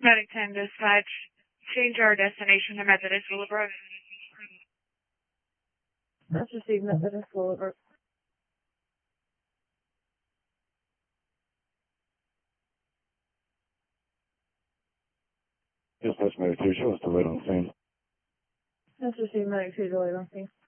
Medic 10 dispatch. Change our destination to Methodist Boulevard. Let's receive Methodist Boulevard. Dispatch Medic 2, show us the light on scene. Let's receive Medic 2, delayed on scene.